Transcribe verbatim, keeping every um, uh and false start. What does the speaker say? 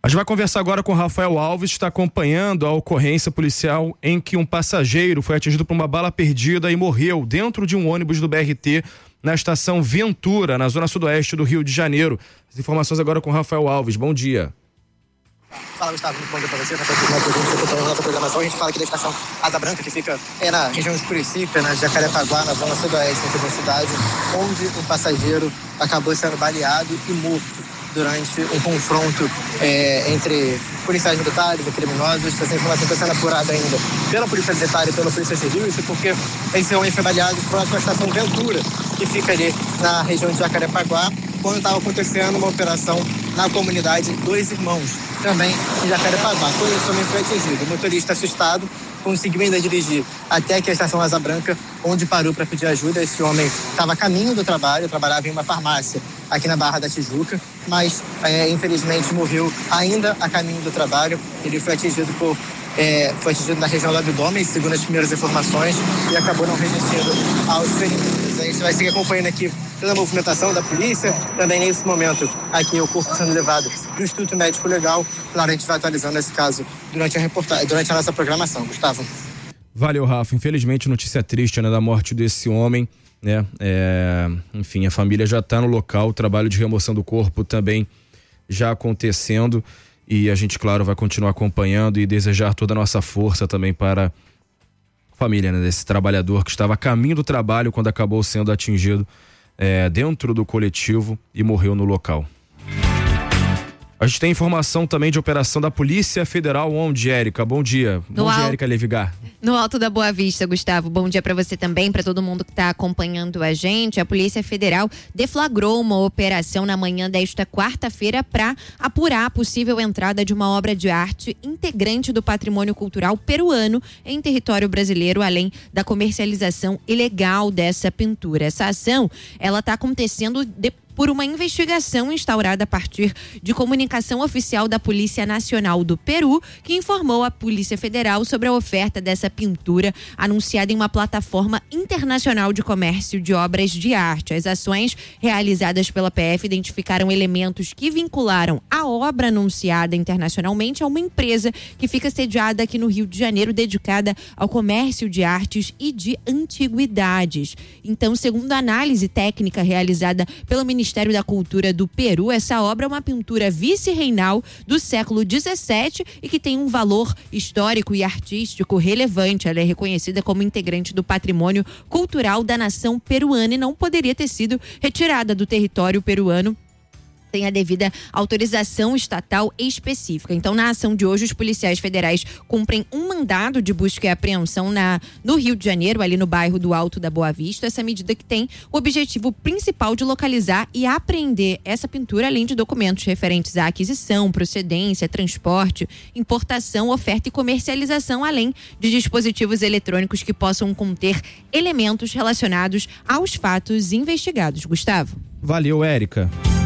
A gente vai conversar agora com o Rafael Alves, que está acompanhando a ocorrência policial em que um passageiro foi atingido por uma bala perdida e morreu dentro de um ônibus do B R T na estação Ventura, na zona sudoeste do Rio de Janeiro. As informações agora com o Rafael Alves. Bom dia. Fala, Gustavo, muito bom dia pra você. Na nossa programação, a gente fala aqui da estação Asa Branca, que fica é, na região de Curicica, na Jacarepaguá, na zona sudoeste aqui da cidade, onde um passageiro acabou sendo baleado e morto durante um confronto é, entre policiais militares e criminosos. Essa informação está sendo apurada ainda pela Polícia Militar e pela Polícia Civil. Isso porque esse homem foi baleado próximo à estação Ventura, que fica ali na região de Jacarepaguá, quando estava acontecendo uma operação na comunidade Dois Irmãos, também em Jacarepaguá. Quando esse homem foi atingido, o motorista assustado conseguiu ainda dirigir até aqui a estação Asa Branca, onde parou para pedir ajuda. Esse homem estava a caminho do trabalho, trabalhava em uma farmácia aqui na Barra da Tijuca, mas é, infelizmente morreu ainda a caminho do trabalho. Ele foi atingido por É, foi atingido na região do abdômen, segundo as primeiras informações, e acabou não resistindo aos ferimentos. A gente vai seguir acompanhando aqui toda a movimentação da polícia, também nesse momento aqui o corpo sendo levado para o Instituto Médico Legal. Claro, a gente vai atualizando esse caso durante a reportagem, durante a nossa programação. Gustavo. Valeu, Rafa. Infelizmente, notícia triste, né, da morte desse homem, né? É, enfim, a família já está no local, o trabalho de remoção do corpo também já acontecendo. E a gente, claro, vai continuar acompanhando e desejar toda a nossa força também para a família, né, desse trabalhador que estava a caminho do trabalho quando acabou sendo atingido é, dentro do coletivo e morreu no local. A gente tem informação também de operação da Polícia Federal, onde, Érica? Bom dia. No Bom al... dia, Érica Levigar. No Alto da Boa Vista, Gustavo. Bom dia para você também, para todo mundo que está acompanhando a gente. A Polícia Federal deflagrou uma operação na manhã desta quarta-feira para apurar a possível entrada de uma obra de arte integrante do patrimônio cultural peruano em território brasileiro, além da comercialização ilegal dessa pintura. Essa ação, ela está acontecendo depois por uma investigação instaurada a partir de comunicação oficial da Polícia Nacional do Peru, que informou a Polícia Federal sobre a oferta dessa pintura anunciada em uma plataforma internacional de comércio de obras de arte. As ações realizadas pela P F identificaram elementos que vincularam a obra anunciada internacionalmente a uma empresa que fica sediada aqui no Rio de Janeiro, dedicada ao comércio de artes e de antiguidades. Então, segundo a análise técnica realizada pelo Ministério Ministério da Cultura do Peru, essa obra é uma pintura vice-reinal do século dezessete e que tem um valor histórico e artístico relevante. Ela é reconhecida como integrante do patrimônio cultural da nação peruana e não poderia ter sido retirada do território peruano tem a devida autorização estatal específica. Então, na ação de hoje, os policiais federais cumprem um mandado de busca e apreensão na, no Rio de Janeiro, ali no bairro do Alto da Boa Vista. Essa medida que tem o objetivo principal de localizar e apreender essa pintura, além de documentos referentes à aquisição, procedência, transporte, importação, oferta e comercialização, além de dispositivos eletrônicos que possam conter elementos relacionados aos fatos investigados. Gustavo. Valeu, Érica.